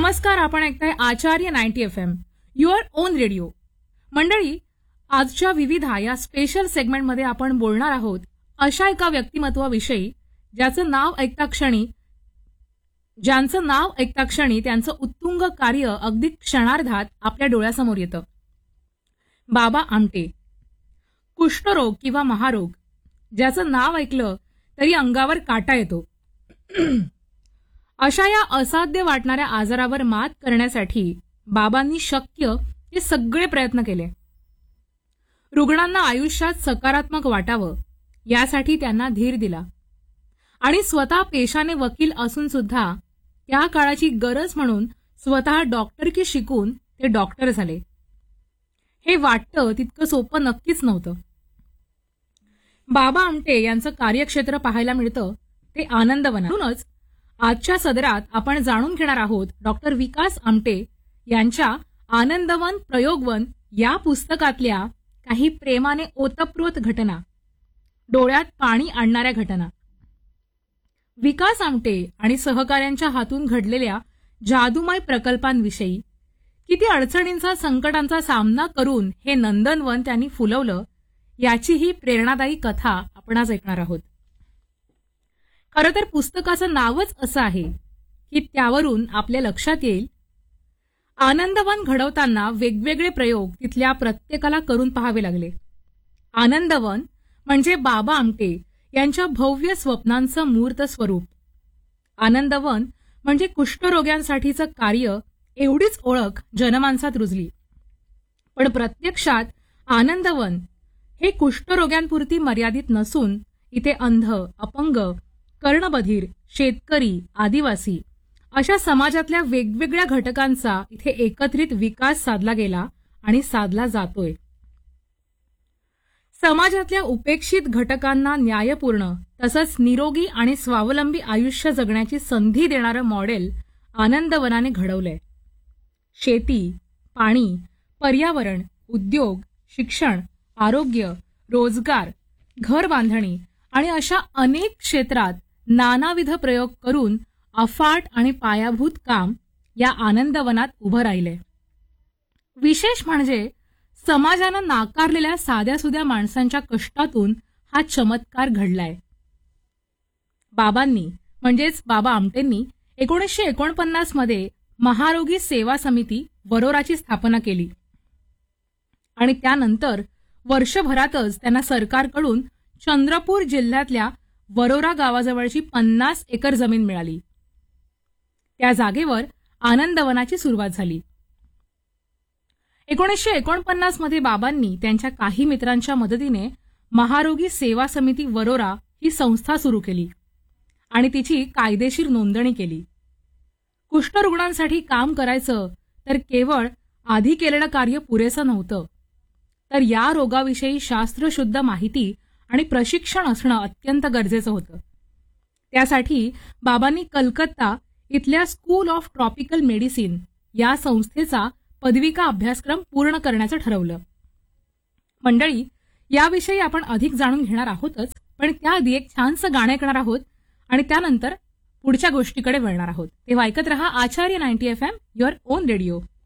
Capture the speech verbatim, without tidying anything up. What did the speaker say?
नमस्कार, आपण ऐकताय आचार्य ninety F am your on radio. मंडळी, आजच्या विविधा या स्पेशल सेगमेंटमध्ये आपण बोलणार आहोत अशा एका व्यक्तिमत्वाविषयी ज्याचं नाव ऐकता क्षणी ज्यांचं नाव ऐकता क्षणी त्यांचं उत्तुंग कार्य अगदी क्षणार्धात आपल्या डोळ्यासमोर येतं. बाबा आमटे. कुष्ठरोग किंवा महारोग, ज्याचं नाव ऐकलं तरी अंगावर काटा येतो. अशा या असाध्य वाटणाऱ्या आजारावर मात करण्यासाठी बाबांनी शक्य हे सगळे प्रयत्न केले. रुग्णांना आयुष्यात सकारात्मक वाटावं यासाठी त्यांना धीर दिला आणि स्वतः पेशाने वकील असून सुद्धा त्या काळाची गरज म्हणून स्वतः डॉक्टरकी शिकून ते डॉक्टर झाले. हे वाटतं तितकं सोपं नक्कीच नव्हतं. बाबा आमटे यांचं कार्यक्षेत्र पाहायला मिळतं ते आनंदवनातूनच. आजच्या सदरात आपण जाणून घेणार आहोत डॉक्टर विकास आमटे यांच्या आनंदवन प्रयोगवन या पुस्तकातल्या काही प्रेमाने ओतप्रोत घटना, डोळ्यात पाणी आणणाऱ्या घटना. विकास आमटे आणि सहकाऱ्यांच्या हातून घडलेल्या जादूमय प्रकल्पांविषयी, किती अडचणींचा संकटांचा सामना करून हे नंदनवन त्यांनी फुलवलं याची ही प्रेरणादायी कथा आपण आज ऐकणार आहोत. खरं तर पुस्तकाचं नावच असं आहे की त्यावरून आपल्या लक्षात येईल आनंदवन घडवताना वेगवेगळे प्रयोग तिथल्या प्रत्येकाला करून पाहावे लागले. आनंदवन म्हणजे बाबा आमटे यांच्या भव्य स्वप्नांचं मूर्त स्वरूप. आनंदवन म्हणजे कुष्ठरोग्यांसाठीचं कार्य एवढीच ओळख जनमानसात रुजली. पण प्रत्यक्षात आनंदवन हे कुष्ठरोग्यांपुरती मर्यादित नसून इथे अंध, अपंग, कर्णबधीर, शेतकरी, आदिवासी अशा समाजातल्या वेगवेगळ्या घटकांचा इथे एकत्रित विकास साधला गेला आणि साधला जातोय. समाजातल्या उपेक्षित घटकांना न्यायपूर्ण तसंच निरोगी आणि स्वावलंबी आयुष्य जगण्याची संधी देणारं मॉडेल आनंदवनाने घडवलंय. शेती, पाणी, पर्यावरण, उद्योग, शिक्षण, आरोग्य, रोजगार, घर बांधणी आणि अशा अनेक क्षेत्रात नानाविध प्रयोग करून अफाट आणि पायाभूत काम या आनंदवनात उभं राहिले. विशेष म्हणजे समाजानं नाकारलेल्या साध्यासुध्या माणसांच्या कष्टातून हा चमत्कार घडलाय. बाबांनी म्हणजेच बाबा आमटेंनी एकोणीसशे एकोणपन्नास मध्ये महारोगी सेवा समिती वरोराची स्थापना केली आणि त्यानंतर वर्षभरातच त्यांना सरकारकडून चंद्रपूर जिल्ह्यातल्या वरोरा गावाजवळची पन्नास एकर जमीन मिळाली. त्या जागेवर आनंदवनाची सुरुवात झाली. एकोणीसशे एकोणपन्नास मध्ये बाबांनी त्यांच्या काही मित्रांच्या मदतीने महारोगी सेवा समिती वरोरा ही संस्था सुरू केली आणि तिची कायदेशीर नोंदणी केली. कुष्ठरुग्णांसाठी काम करायचं तर केवळ आधी केलेलं कार्य पुरेसं नव्हतं, तर या रोगाविषयी शास्त्रशुद्ध माहिती आणि प्रशिक्षण असणं अत्यंत गरजेचं होतं. त्यासाठी बाबांनी कलकत्ता इथल्या स्कूल ऑफ ट्रॉपिकल मेडिसिन या संस्थेचा पदविका अभ्यासक्रम पूर्ण करण्याचं ठरवलं. मंडळी, याविषयी आपण अधिक जाणून घेणार आहोतच, पण त्याआधी एक छानसं गाणं ऐकणार आहोत आणि त्यानंतर पुढच्या गोष्टीकडे वळणार आहोत. तेव्हा ऐकत रहा आचार्य ninety F am your on radio.